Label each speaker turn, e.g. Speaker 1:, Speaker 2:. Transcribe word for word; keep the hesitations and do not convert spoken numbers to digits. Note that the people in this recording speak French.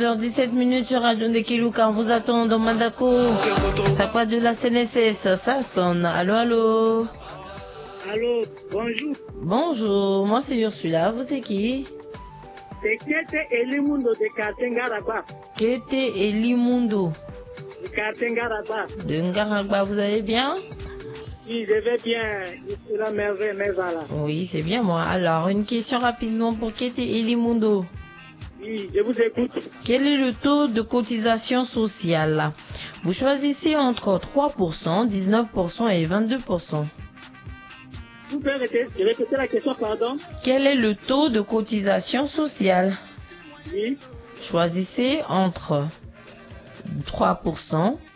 Speaker 1: heures dix-sept minutes sur Radio Ndekiluka. On vous attend dans Mandako. Ça quoi de la C N S S, ça sonne. Allô, allô.
Speaker 2: Allô, bonjour.
Speaker 1: Bonjour, moi c'est Ursula. Vous c'est qui?
Speaker 2: C'est Kete Elimundo de Katengaraba.
Speaker 1: Kete Elimundo.
Speaker 2: De Katengaraba.
Speaker 1: De Ngaragba, vous allez bien?
Speaker 2: Oui, je vais bien. Je suis la merveille, mais voilà.
Speaker 1: Oui, c'est bien moi. Alors, une question rapidement pour Kete Elimundo.
Speaker 2: Oui, je vous écoute.
Speaker 1: Quel est le taux de cotisation sociale? Vous choisissez entre trois pour cent, dix-neuf pour cent et vingt-deux pour cent.
Speaker 2: Vous pouvez répéter, répéter la question, pardon?
Speaker 1: Quel est le taux de cotisation sociale?
Speaker 2: Oui.
Speaker 1: Choisissez entre trois pour cent,